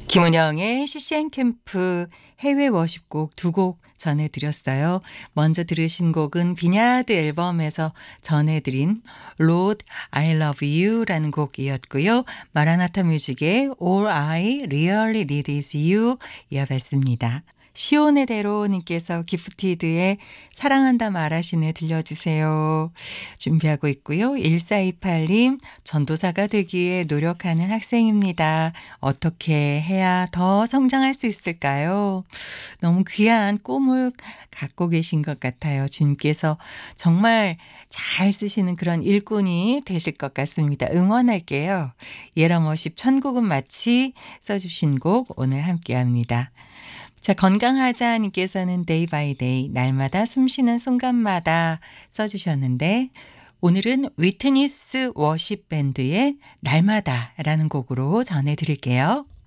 김은영의 CCM 캠프 해외 워십곡 두 곡 전해드렸어요. 먼저 들으신 곡은 비냐드 앨범에서 전해드린 Lord I Love You라는 곡이었고요. 마라나타 뮤직의 All I Really Need Is You 이어봤습니다. 시오네대로님께서 기프티드의 사랑한다 말하시네 들려주세요. 준비하고 있고요. 1428님 전도사가 되기에 노력하는 학생입니다. 어떻게 해야 더 성장할 수 있을까요? 너무 귀한 꿈을 갖고 계신 것 같아요. 주님께서 정말 잘 쓰시는 그런 일꾼이 되실 것 같습니다. 응원할게요. 예라머십 천국은 마치 써주신 곡 오늘 함께합니다. 자, 건강하자님께서는 데이 바이 데이 날마다 숨쉬는 순간마다 써주셨는데 오늘은 위트니스 워십 밴드의 날마다라는 곡으로 전해드릴게요.